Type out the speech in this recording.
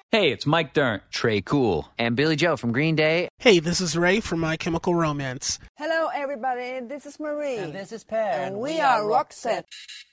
Hey, it's Mike Dirnt, Trey Cool, and Billy Joe from Green Day. Hey, this is Ray from My Chemical Romance. Hello, everybody. This is Marie. And this is Pat. And we are Roxette.